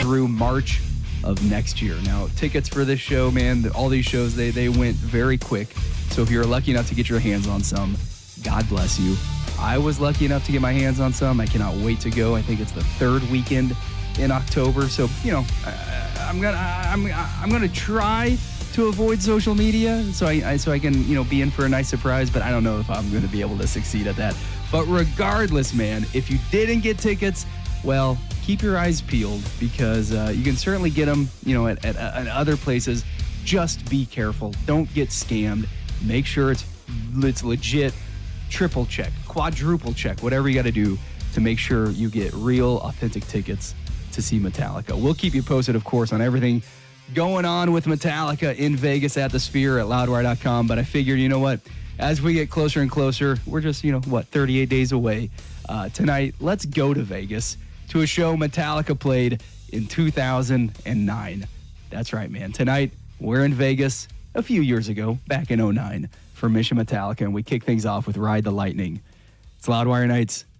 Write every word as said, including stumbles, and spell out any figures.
through March of next year. Now, tickets for this show, man, all these shows, they, they went very quick. So if you're lucky enough to get your hands on some, God bless you. I was lucky enough to get my hands on some. I cannot wait to go. I think it's the third weekend in October. So, you know, I, I'm gonna I'm I'm gonna try to avoid social media so I, I so I can, you know, be in for a nice surprise, but I don't know if I'm going to be able to succeed at that. But regardless, man, if you didn't get tickets, well, keep your eyes peeled because uh, you can certainly get them, you know, at, at, at other places. Just be careful. Don't get scammed. Make sure it's it's legit. Triple check, quadruple check, whatever you got to do to make sure you get real, authentic tickets to see Metallica. We'll keep you posted, of course, on everything going on with Metallica in Vegas at the Sphere at loudwire dot com. But I figured, you know what? As we get closer and closer, we're just, you know, what, thirty-eight days away. Uh, tonight, let's go to Vegas to a show Metallica played in two thousand nine. That's right, man. Tonight, we're in Vegas a few years ago, back in oh nine, for Mission Metallica, and we kick things off with Ride the Lightning. It's Loudwire Nights